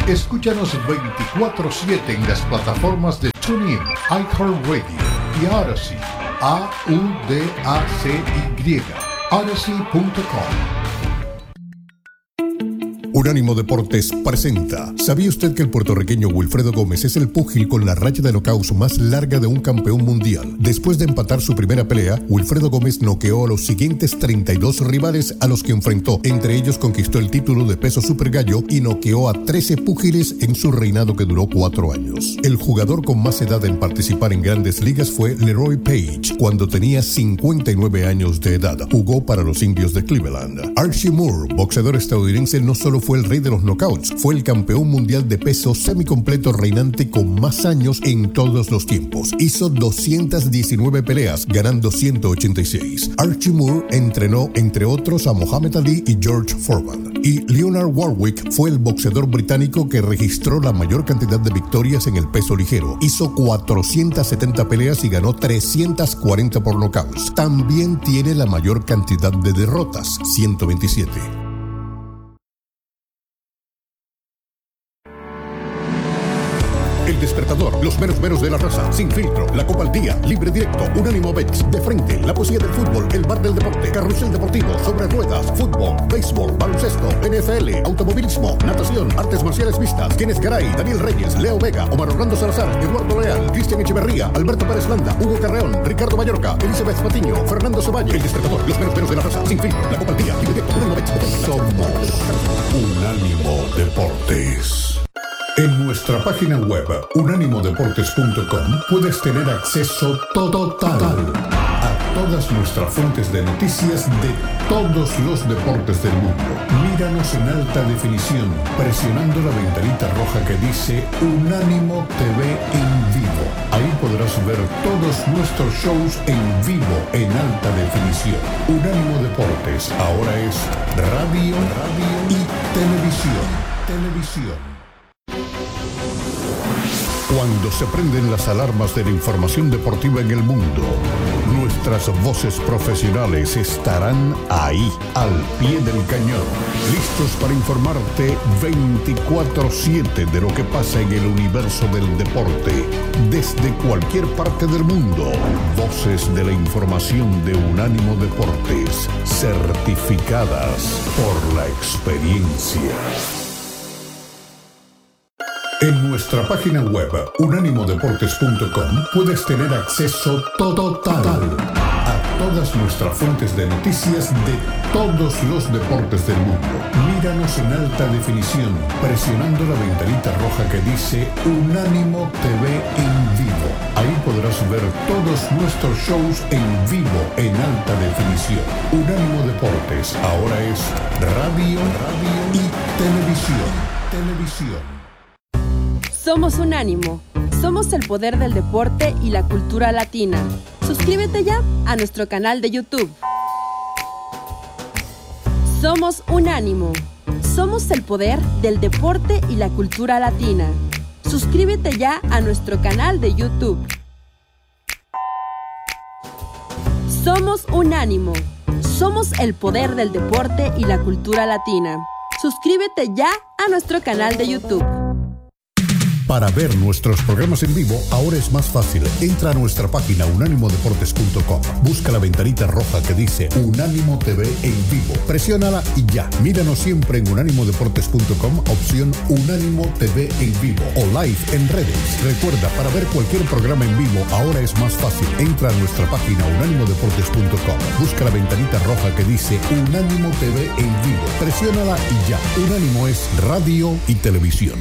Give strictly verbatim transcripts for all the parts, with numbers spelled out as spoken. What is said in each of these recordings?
Escúchanos veinticuatro siete en las plataformas de TuneIn, iHeartRadio y Odyssey. A U D A C Y. Odyssey punto com. Unánimo Deportes presenta. ¿Sabía usted que el puertorriqueño Wilfredo Gómez es el púgil con la racha de knockouts más larga de un campeón mundial? Después de empatar su primera pelea, Wilfredo Gómez noqueó a los siguientes treinta y dos rivales a los que enfrentó. Entre ellos conquistó el título de peso super gallo y noqueó a trece púgiles en su reinado que duró cuatro años. El jugador con más edad en participar en grandes ligas fue Leroy Page, cuando tenía cincuenta y nueve años de edad. Jugó para los Indios de Cleveland. Archie Moore, boxeador estadounidense, no solo fue el rey de los knockouts, fue el campeón mundial de peso semicompleto reinante con más años en todos los tiempos. Hizo doscientas diecinueve peleas, ganando ciento ochenta y seis. Archie Moore entrenó, entre otros, a Muhammad Ali y George Foreman. Y Leonard Warwick fue el boxeador británico que registró la mayor cantidad de victorias en el peso ligero. Hizo cuatrocientas setenta peleas y ganó trescientas cuarenta por knockouts. También tiene la mayor cantidad de derrotas, ciento veintisiete. El Despertador, los meros meros de la raza, Sin Filtro, La Copa al Día, Libre Directo, Unánimo Bets, De Frente, La Poesía del Fútbol, El Bar del Deporte, Carrusel Deportivo, Sobre Ruedas, Fútbol, Béisbol, Baloncesto, N F L, Automovilismo, Natación, Artes Marciales Mixtas, Kenneth Garay, Daniel Reyes, Leo Vega, Omar Orlando Salazar, Eduardo Leal, Cristian Echeverría, Alberto Pérez Landa, Hugo Carreón, Ricardo Mallorca, Elizabeth Patiño, Fernando Ceballos. El Despertador, los meros meros de la raza, Sin Filtro, La Copa al Día, Libre Directo, Unánimo Bets. Somos Unánimo Deportes. En nuestra página web, unánimo deportes punto com, puedes tener acceso total a todas nuestras fuentes de noticias de todos los deportes del mundo. Míranos en alta definición, presionando la ventanita roja que dice Unánimo T V en vivo. Ahí podrás ver todos nuestros shows en vivo en alta definición. Unánimo Deportes ahora es radio, radio y televisión. Televisión. Cuando se prenden las alarmas de la información deportiva en el mundo, nuestras voces profesionales estarán ahí, al pie del cañón, listos para informarte veinticuatro siete de lo que pasa en el universo del deporte, desde cualquier parte del mundo. Voces de la información de Unánimo Deportes, certificadas por la experiencia. En nuestra página web, unánimo deportes punto com, puedes tener acceso total a todas nuestras fuentes de noticias de todos los deportes del mundo. Míranos en alta definición, presionando la ventanita roja que dice Unánimo T V en vivo. Ahí podrás ver todos nuestros shows en vivo en alta definición. Unánimo Deportes ahora es radio, radio y televisión. Televisión. Somos Unánimo. Somos el poder del deporte y la cultura latina. Suscríbete ya a nuestro canal de YouTube. Somos Unánimo. Somos el poder del deporte y la cultura latina. Suscríbete ya a nuestro canal de YouTube. Somos Unánimo. Somos el poder del deporte y la cultura latina. Suscríbete ya a nuestro canal de YouTube. Para ver nuestros programas en vivo, ahora es más fácil. Entra a nuestra página unánimo deportes punto com. Busca la ventanita roja que dice Unánimo T V en vivo. Presiónala y ya. Míranos siempre en unánimo deportes punto com, opción Unánimo T V en vivo o live en redes. Recuerda, para ver cualquier programa en vivo, ahora es más fácil. Entra a nuestra página unánimo deportes punto com. Busca la ventanita roja que dice Unánimo T V en vivo. Presiónala y ya. Unánimo es radio y televisión.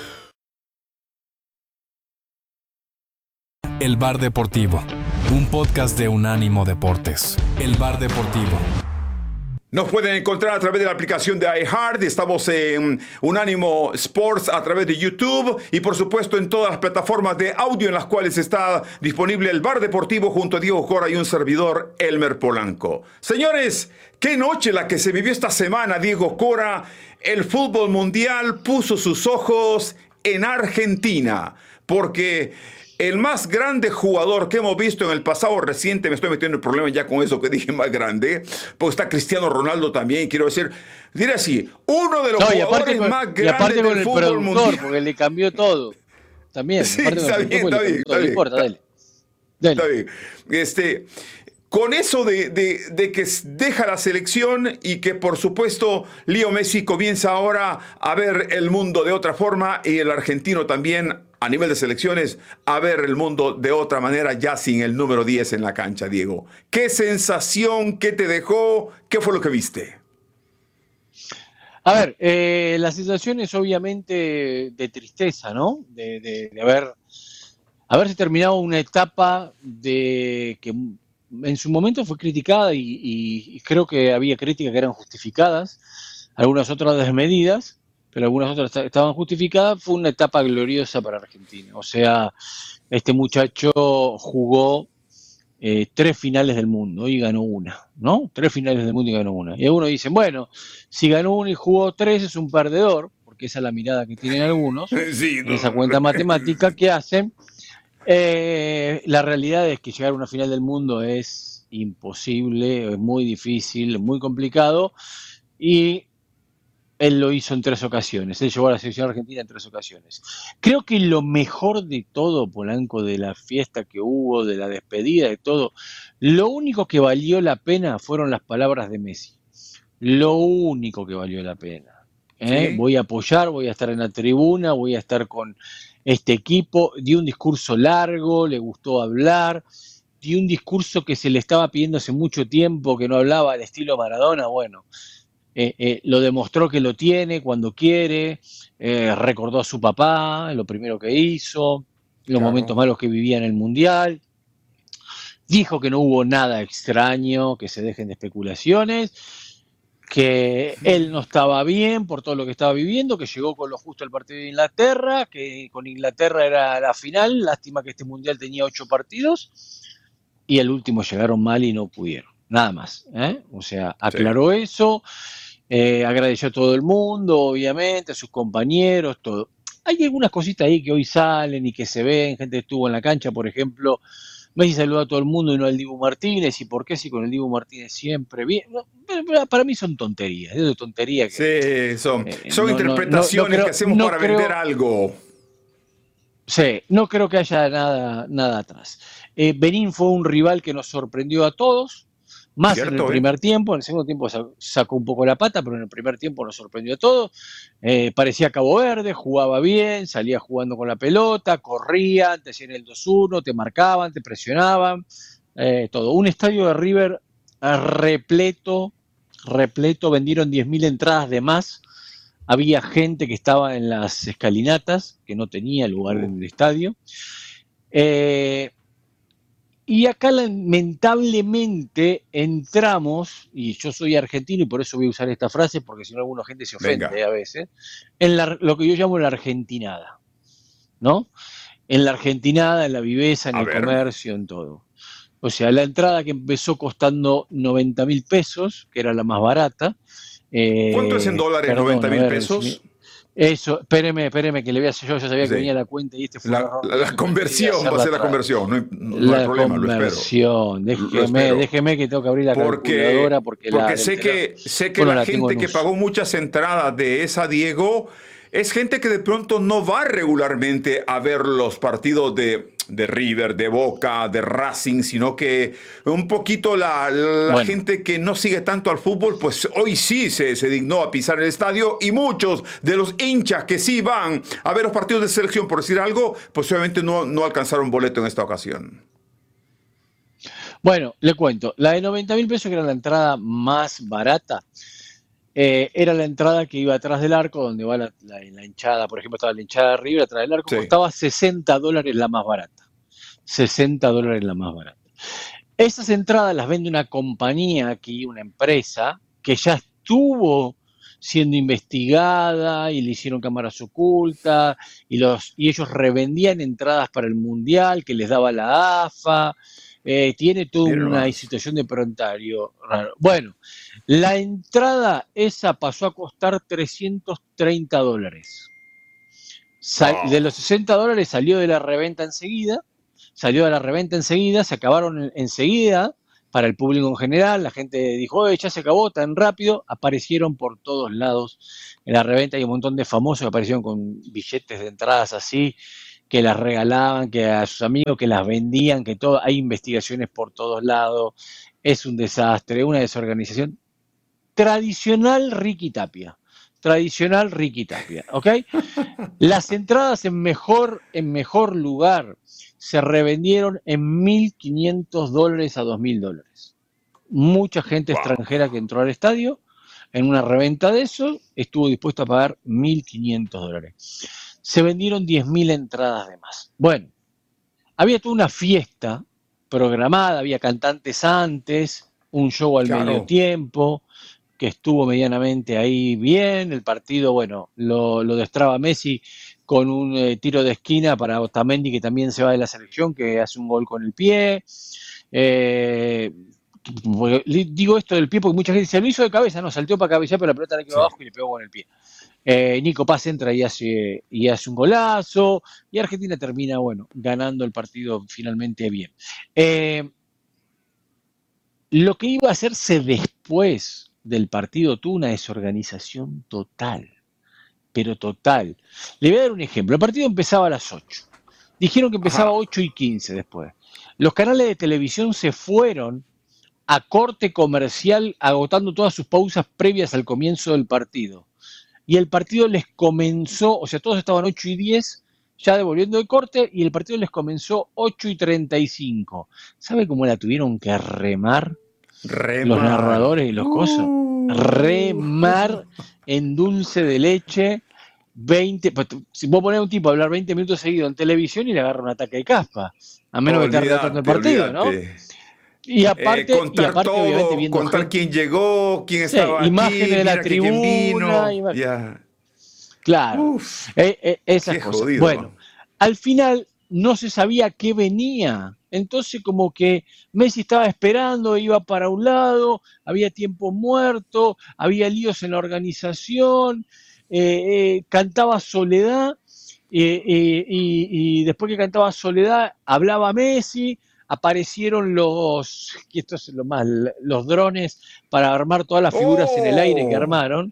El Bar Deportivo, un podcast de Unánimo Deportes. El Bar Deportivo. Nos pueden encontrar a través de la aplicación de iHeart. Estamos en Unánimo Sports a través de YouTube y por supuesto en todas las plataformas de audio en las cuales está disponible el Bar Deportivo junto a Diego Cora y un servidor, Elmer Polanco. Señores, qué noche la que se vivió esta semana, Diego Cora. El fútbol mundial puso sus ojos en Argentina porque el más grande jugador que hemos visto en el pasado reciente, me estoy metiendo en problemas ya con eso que dije más grande, porque está Cristiano Ronaldo también, quiero decir, diré así, uno de los no, jugadores con, más grandes y aparte con del el fútbol mundial. Porque le cambió todo. También, sí, está bien, está bien, está bien. No importa, dale. Dale. Está bien. Este, con eso de, de, de que deja la selección y que, por supuesto, Leo Messi comienza ahora a ver el mundo de otra forma y el argentino también, a nivel de selecciones, a ver el mundo de otra manera, ya sin el número diez en la cancha, Diego. ¿Qué sensación, qué te dejó, qué fue lo que viste? A ver, eh, la sensación es obviamente de tristeza, ¿no? De, de, de haber, haberse terminado una etapa de que en su momento fue criticada y, y, y creo que había críticas que eran justificadas, algunas otras desmedidas, pero algunas otras estaban justificadas. Fue una etapa gloriosa para Argentina. O sea, este muchacho jugó eh, tres finales del mundo y ganó una, ¿no? Tres finales del mundo y ganó una. Y algunos dicen, bueno, si ganó una y jugó tres es un perdedor, porque esa es la mirada que tienen algunos, sí, no. Esa cuenta matemática que hacen. Eh, la realidad es que llegar a una final del mundo es imposible, es muy difícil, muy complicado, y él lo hizo en tres ocasiones. Él llevó a la selección argentina en tres ocasiones. Creo que lo mejor de todo, Polanco, de la fiesta que hubo, de la despedida, de todo, lo único que valió la pena fueron las palabras de Messi. Lo único que valió la pena. ¿eh? ¿Sí? Voy a apoyar, voy a estar en la tribuna, voy a estar con este equipo. Dio un discurso largo, le gustó hablar, dio un discurso que se le estaba pidiendo hace mucho tiempo, que no hablaba al estilo Maradona. Bueno, Eh, eh, lo demostró que lo tiene cuando quiere, eh, recordó a su papá, lo primero que hizo, los claro. momentos malos que vivía en el Mundial, dijo que no hubo nada extraño, que se dejen de especulaciones, que él no estaba bien por todo lo que estaba viviendo, que llegó con lo justo al partido de Inglaterra, que con Inglaterra era la final, lástima que este Mundial tenía ocho partidos, y al último llegaron mal y no pudieron, nada más, ¿eh? O sea, aclaró sí. eso. Eh, agradeció a todo el mundo, obviamente, a sus compañeros, todo. Hay algunas cositas ahí que hoy salen y que se ven, gente que estuvo en la cancha, por ejemplo, Messi saludó a todo el mundo y no al Dibu Martínez, y por qué si con el Dibu Martínez siempre bien. No, para mí son tonterías, es de tontería que, sí, son, eh, son no, interpretaciones no, no, no creo, que hacemos para creo, vender algo. Sí, no creo que haya nada, nada atrás. Eh, Benín fue un rival que nos sorprendió a todos, más Cierto, en el primer eh. tiempo. En el segundo tiempo sacó un poco la pata, pero en el primer tiempo nos sorprendió a todos. Eh, parecía Cabo Verde, jugaba bien, salía jugando con la pelota, corría, te hacían el dos uno, te marcaban, te presionaban, eh, todo. Un estadio de River repleto, repleto, vendieron diez mil entradas de más. Había gente que estaba en las escalinatas, que no tenía lugar uh. en el estadio. Eh, Y acá lamentablemente entramos, y yo soy argentino y por eso voy a usar esta frase, porque si no alguna gente se ofende Venga. a veces, en la, lo que yo llamo la argentinada, ¿no? En la argentinada, en la viveza, en a el ver. comercio, en todo. O sea, la entrada que empezó costando noventa mil pesos, que era la más barata. Eh, ¿Cuánto es en dólares noventa mil pesos? Si Eso, espéreme, espéreme que le voy a hacer yo, ya sabía sí. que venía la cuenta y este fue la, la, la conversión, va a ser la conversión, no hay, no la hay problema, conversión. Lo espero. Déjeme, déjeme que tengo que abrir la porque, calculadora porque, porque la, sé que sé que bueno, la, la gente que pagó muchas entradas de esa, Diego, es gente que de pronto no va regularmente a ver los partidos de, de River, de Boca, de Racing, sino que un poquito la, la bueno. gente que no sigue tanto al fútbol, pues hoy sí se, se dignó a pisar el estadio, y muchos de los hinchas que sí van a ver los partidos de selección, por decir algo, pues obviamente no, no alcanzaron boleto en esta ocasión. Bueno, le cuento, la de noventa mil pesos, que era la entrada más barata, Eh, era la entrada que iba atrás del arco, donde va la, la, la hinchada, por ejemplo, estaba la hinchada de River atrás del arco, sí. costaba sesenta dólares la más barata. sesenta dólares la más barata. Esas entradas las vende una compañía aquí, una empresa, que ya estuvo siendo investigada y le hicieron cámaras ocultas, y, los, y ellos revendían entradas para el Mundial que les daba la A F A. Eh, tiene toda Pero una no. situación de prontario raro. Bueno, la entrada esa pasó a costar trescientos treinta dólares. Sal, Oh. De los sesenta dólares salió de la reventa enseguida, salió de la reventa enseguida, se acabaron en, enseguida para el público en general, la gente dijo, oye, ya se acabó tan rápido, aparecieron por todos lados en la reventa, hay un montón de famosos que aparecieron con billetes de entradas así, que las regalaban, que a sus amigos, que las vendían, que todo, hay investigaciones por todos lados, es un desastre, una desorganización. Tradicional Ricky Tapia, tradicional Ricky Tapia, ¿ok? Las entradas en mejor, en mejor lugar se revendieron en mil quinientos dólares a dos mil dólares. Mucha gente Wow. extranjera que entró al estadio en una reventa de eso estuvo dispuesta a pagar mil quinientos dólares. Se vendieron diez mil entradas de más. Bueno, había toda una fiesta programada, había cantantes antes, un show al Claro. medio tiempo, que estuvo medianamente ahí bien, el partido, bueno, lo, lo destraba Messi con un eh, tiro de esquina para Otamendi, que también se va de la selección, que hace un gol con el pie. Eh, digo esto del pie porque mucha gente dice, lo hizo de cabeza, no, salteó para cabecear, pero la pelota le quedó Sí. abajo y le pegó con el pie. Eh, Nico Paz entra y hace, y hace un golazo, y Argentina termina, bueno, ganando el partido finalmente bien. Eh, lo que iba a hacerse después del partido tuvo una desorganización total, pero total. Le voy a dar un ejemplo. El partido empezaba a las ocho. Dijeron que empezaba a Ajá. ocho y quince después. Los canales de televisión se fueron a corte comercial agotando todas sus pausas previas al comienzo del partido. Y el partido les comenzó, o sea, todos estaban ocho y diez ya devolviendo el corte y el partido les comenzó ocho y treinta y cinco. ¿Sabe cómo la tuvieron que remar? Remar. Los narradores y los cosos. Uh. Remar en dulce de leche veinte, pues, si vos ponés a un tipo a hablar veinte minutos seguidos en televisión y le agarra un ataque de caspa, a menos que esté relatando el partido, olvídate. ¿no? Y aparte, Eh, contar y aparte todo, obviamente viendo contar gente- quién llegó, quién Sí, estaba imágenes aquí, de la mira que quién tribuna, vino. ima- Ya. Claro, Uf, eh, eh, esas qué cosas. jodido. Bueno, al final no se sabía qué venía. Entonces como que Messi estaba esperando, iba para un lado, había tiempo muerto, había líos en la organización, eh, eh, cantaba Soledad, eh, eh, y, y después que cantaba Soledad hablaba Messi, aparecieron los, y esto es lo más, los drones para armar todas las figuras en el aire que Oh. armaron.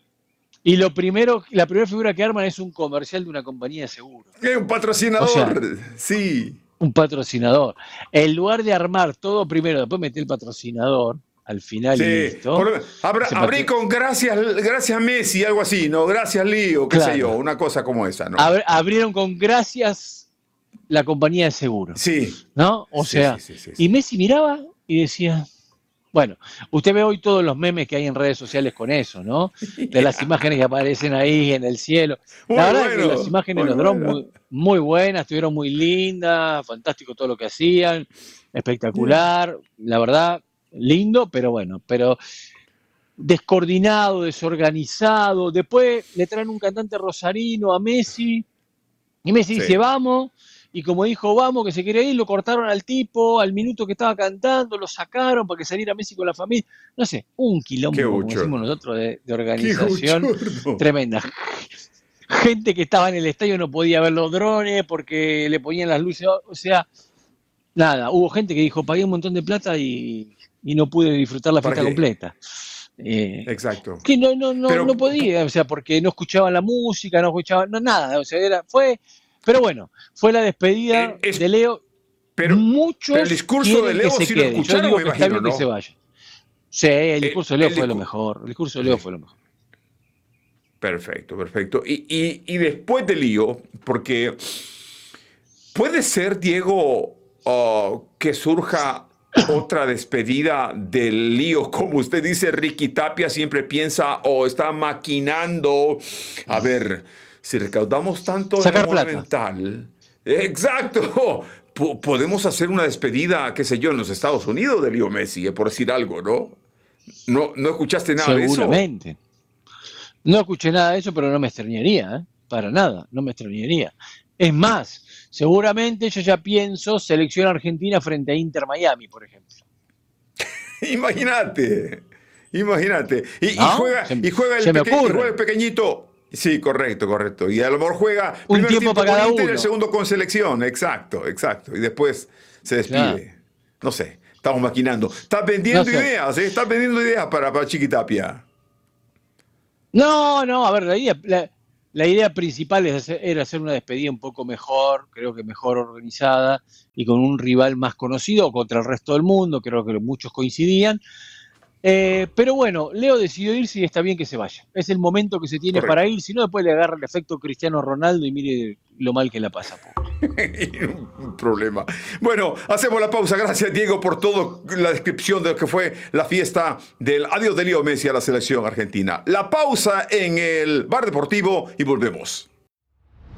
Y lo primero, la primera figura que arman es un comercial de una compañía de seguros, Eh, un patrocinador, O sea, sí. un patrocinador. En lugar de armar todo primero, después meter el patrocinador, al final y Sí. listo. Por- abra- Se abrí patro- con gracias, gracias Messi, algo así, ¿no? Gracias Lío, qué sé Claro. yo, una cosa como esa, ¿no? Ab- abrieron con gracias la compañía de seguros, Sí. ¿no? O Sí, sea, sí, sí, sí, sí. y Messi miraba y decía, bueno, usted ve hoy todos los memes que hay en redes sociales con eso, ¿no? De las imágenes que aparecen ahí en el cielo. Muy La verdad bueno, que las imágenes muy de los drones bueno. muy, muy buenas, estuvieron muy lindas, fantástico todo lo que hacían, espectacular, la verdad, lindo, pero bueno, pero descoordinado, desorganizado. Después le traen un cantante rosarino a Messi y Messi Sí. dice, vamos, y como dijo, vamos, que se quiere ir, lo cortaron al tipo, al minuto que estaba cantando, lo sacaron para que saliera Messi con la familia. No sé, un quilombo, Qué como bochorno. decimos nosotros, de, de Qué organización bochorno. tremenda. Gente que estaba en el estadio no podía ver los drones porque le ponían las luces, o sea, nada, hubo gente que dijo, pagué un montón de plata y, y no pude disfrutar la ¿Para fiesta qué? completa. Eh, Exacto. que no, no, no, Pero- no podía, o sea, porque no escuchaban la música, no escuchaban, no, nada, o sea, era, fue, pero bueno, fue la despedida Eh, es- de Leo. pero- Muchos pero el discurso quieren de Leo que se sí lo quede. Yo escucharon, digo me que está imagino, bien que ¿no? se vaya. Sí, el discurso de Leo el fue lo discu- mejor, el discurso de Leo Sí. fue lo mejor. Perfecto, perfecto. Y, y- y después de Lío, porque puede ser, Diego, uh, que surja otra despedida del Lío, como usted dice, Ricky Tapia siempre piensa o está maquinando, a ver, si recaudamos tanto en Sacar el plata. Monumental, exacto, po- podemos hacer una despedida, qué sé yo, en los Estados Unidos de Lío Messi, eh, por decir algo, ¿no? ¿No, no escuchaste nada de eso? Seguramente. No escuché nada de eso, pero no me extrañaría, ¿eh? Para nada, no me extrañaría. Es más, seguramente yo ya pienso selección argentina frente a Inter Miami, por ejemplo. Imagínate, imagínate. Y, y ¿No? juega, Se- y juega el se me peque- y ocurre. juega el pequeñito. Sí, correcto, correcto. Y a lo mejor juega un primer tiempo, tiempo para cada con Inter y uno. el segundo con selección. Exacto, exacto. Y después se despide. Claro. No sé, estamos maquinando. Estás vendiendo No sé. ideas, ¿eh? Estás vendiendo ideas para, para Chiquitapia. No, no, a ver, la idea, la, la idea principal es hacer, era hacer una despedida un poco mejor, creo que mejor organizada y con un rival más conocido contra el resto del mundo, creo que muchos coincidían. Eh, pero bueno, Leo decidió irse y está bien que se vaya. Es el momento que se tiene Correcto. para ir, si no después le agarra el efecto Cristiano Ronaldo y mire lo mal que la pasa. Un problema. Bueno, hacemos la pausa. Gracias, Diego, por toda la descripción de lo que fue la fiesta del adiós de Leo Messi a la selección argentina. La pausa en el Bar Deportivo y volvemos.